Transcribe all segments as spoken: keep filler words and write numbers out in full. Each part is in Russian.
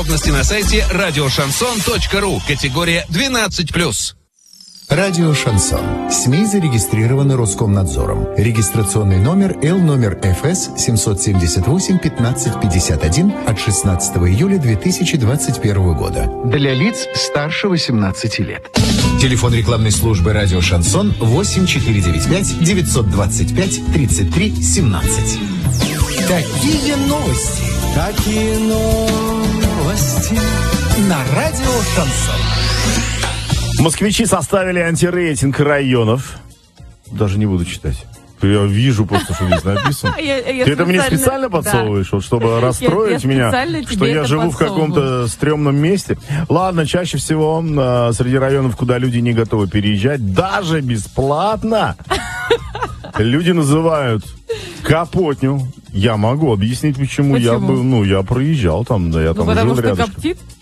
На сайте радио шансон точка ру. Категория двенадцать плюс. Радио «Шансон». СМИ зарегистрированы Роскомнадзором. Регистрационный номер Л номер Ф С семь семь восемь пятнадцать пятьдесят один от шестнадцатого июля две тысячи двадцать первого года. Для лиц старше восемнадцати лет. Телефон рекламной службы «Радио Шансон» восемь четыре девять пять девятьсот двадцать пять тридцать три семнадцать. Такие новости. Такие новости. На радио «Шансон». Москвичи составили антирейтинг районов. Даже не буду читать. Я вижу просто, что здесь написано. Ты это мне специально подсовываешь, вот, чтобы расстроить меня, что я живу в каком-то стрёмном месте? Ладно, чаще всего среди районов, куда люди не готовы переезжать, даже бесплатно, люди называют Капотню. Я могу объяснить, почему. Я был, ну, я проезжал там, да, я там жил рядышком.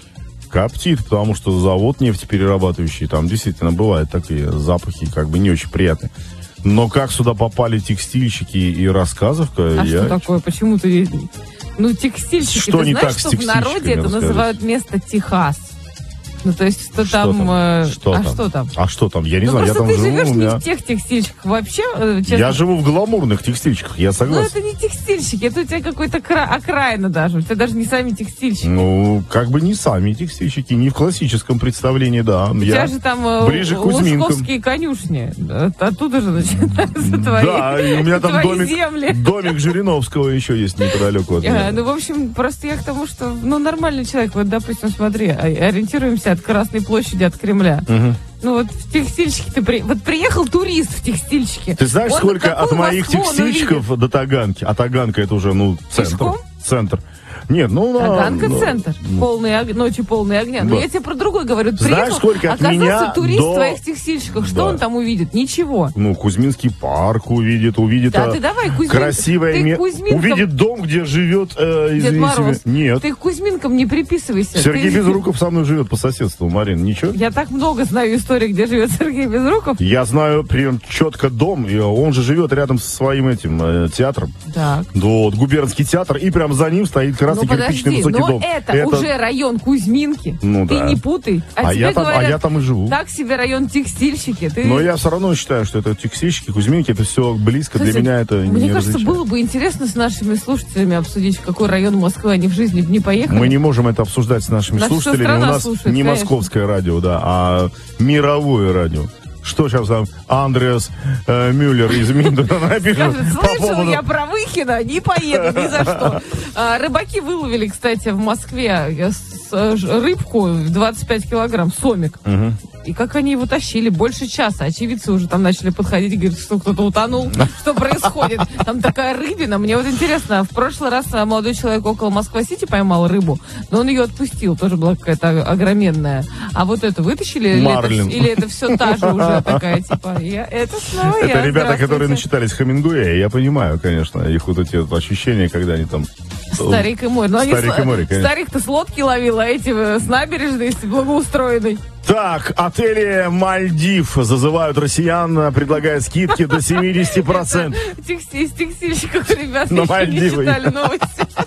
Коптит, потому что завод нефтеперерабатывающий, там действительно бывают такие запахи, как бы не очень приятные. Но как сюда попали текстильщики и рассказовка? А я... что такое? Почему ты... Ну, текстильщики, что ты не знаешь, так что в народе это расскажите? Называют место Техас. Ну, то есть, что, что там... там? Э... Что а там? что там? А что там? Я не ну, знаю, я там ты живу. живешь у меня... не в тех текстильщиках вообще, честно. Я живу в гламурных текстильщиках, я согласен. Ну, это не текстильщики, это у тебя какой-то кра... окраина даже. У тебя даже не сами текстильщики. Ну, как бы не сами текстильщики, не в классическом представлении, да. У я тебя же там ближе к Кузьминкам. Лужковские конюшни. Оттуда же начинаются твои Да, и у меня там домик, земли. домик Жириновского еще есть неподалеку от меня. А, ну, в общем, просто я к тому, что, ну, нормальный человек, вот, допустим, смотри, ориентируемся от Красной площади, от Кремля. Угу. Ну вот в текстильщике ты при... Вот приехал турист в текстильщике. Ты знаешь, он сколько от моих Москву текстильщиков до Таганки? А Таганка это уже, ну, центр. Пешком? Центр. Нет, ну... Таганка ну, центр. Ну, полные ог... Ночи полные огня. Но да. я тебе про другой говорю. Знаешь, приехал, сколько от оказался меня турист до... в твоих текстильщиках. Что да. он там увидит? Ничего. Ну, Кузьминский парк увидит, увидит Да, а, ты давай, Кузьмин... красивое место. Кузьминком... Увидит дом, где живет, э, Дед извините Мороз. меня. Нет. Ты к Кузьминкам не приписывайся. Сергей ты... Безруков со мной живет по соседству, Марин. Ничего? Я так много знаю историй, где живет Сергей Безруков. Я знаю прям четко дом. И он же живет рядом со своим этим э, театром. Так. Вот, губернский театр. И прям за ним стоит красный ну, кирпичный подожди, высокий но дом. Это, это уже район Кузьминки. Ну, ты да. не путай. А, А, тебе я там, говорят, а я там и живу. так себе район текстильщики. Ты... Но я все равно считаю, что это текстильщики, Кузьминки, это все близко. Слушай, для меня это мне не кажется, различает. было бы интересно с нашими слушателями обсудить, в какой район Москвы они в жизни не поехали. Мы не можем это обсуждать с нашими Наша слушателями. страна У нас слушает, не конечно. московское радио, да, а мировое радио. Что сейчас там Андреас э, Мюллер из Миндена напишет? Скажет, слышал я про Выхина, не поеду ни за что. А, рыбаки выловили, кстати, в Москве с, с, рыбку двадцать пять килограмм, сомик. Угу. И как они его тащили? Больше часа. Очевидцы уже там начали подходить и говорят, что кто-то утонул. Что происходит? Там такая рыбина. Мне вот интересно, в прошлый раз молодой человек около Москва-Сити поймал рыбу, но он ее отпустил. Тоже была какая-то огроменная. А вот это вытащили? Или это, или это все та же уже такая, типа, я, это снова Это я, ребята, которые начитались Хемингуэя. Я понимаю, конечно, их вот эти вот ощущения, когда они там... Старик и море. Но Старик они, и море, конечно. Старик-то с лодки ловил, а эти с набережной, с благоустроенной. Так, отели Мальдив зазывают россиян, предлагая скидки до семьдесят процентов. Из текстильщиков, ребята, На еще Мальдивы. не читали новости.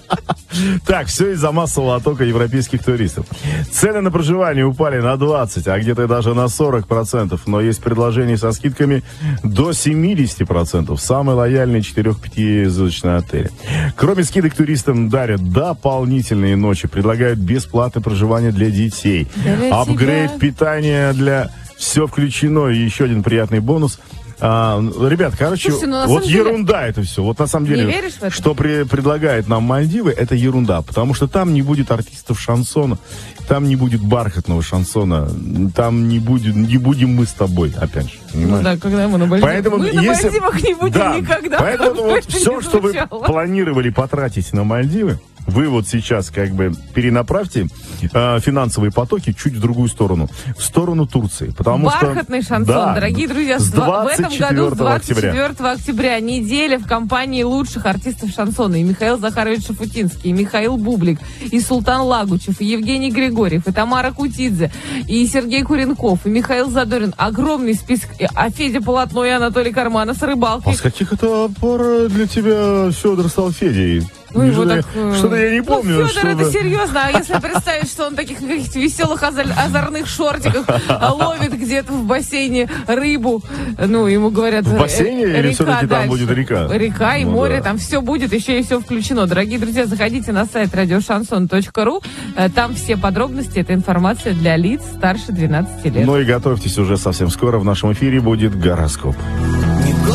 Так, все из-за массового оттока европейских туристов. Цены на проживание упали на двадцать, а где-то даже на сорок процентов. Но есть предложения со скидками до семьдесят процентов. Самый лояльный четырех-пятизвездочный отель. Кроме скидок туристам дарят дополнительные ночи. Предлагают бесплатное проживание для детей. Для Апгрейд тебя. питания для... Все включено. И еще один приятный бонус. А, ребят, короче, Слушайте, ну, на вот самом деле, ерунда это все. Вот на самом деле, не веришь в это? что при, предлагает нам Мальдивы, это ерунда. Потому что там не будет артистов шансона, там не будет бархатного шансона, там не, будет, не будем мы с тобой, опять же. Ну да, когда мы на Мальдивах. Поэтому, мы если... на Мальдивах не будем да, никогда. Поэтому вот все, не что вы звучало. планировали потратить на Мальдивы, вы вот сейчас как бы перенаправьте э, финансовые потоки чуть в другую сторону, в сторону Турции, потому Бархатный что шансон, да, дорогие друзья, с в этом году с двадцать октября. четвёртого октября неделя в компании лучших артистов шансона. И Михаил Захарович Шафутинский, и Михаил Бублик, и Султан Лагучев, и Евгений Григорьев, и Тамара Кутидзе, и Сергей Куренков, и Михаил Задорин. Огромный список. А Федя Полотно и Анатолий Карманов с рыбалки. А с каких это пор для тебя Федор стал Федей? Ну, его так... Что-то я не помню. Ну, Федор, это серьезно. А если представить, что он в таких каких-то веселых озорных шортиках ловит где-то в бассейне рыбу, ну, ему говорят... В бассейне река, или все-таки там будет река? Река и ну, море, да. Там все будет, еще и все включено. Дорогие друзья, заходите на сайт радио шансон точка ру. Там все подробности, это информация для лиц старше двенадцати лет. Ну и готовьтесь, уже совсем скоро в нашем эфире будет гороскоп.